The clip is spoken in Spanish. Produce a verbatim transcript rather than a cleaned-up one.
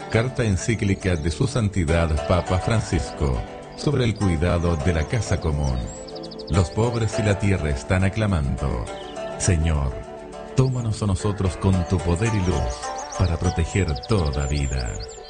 Carta encíclica de Su Santidad Papa Francisco sobre el cuidado de la casa común. Los pobres y la tierra están aclamando: Señor, tómanos a nosotros con tu poder y luz para proteger toda vida.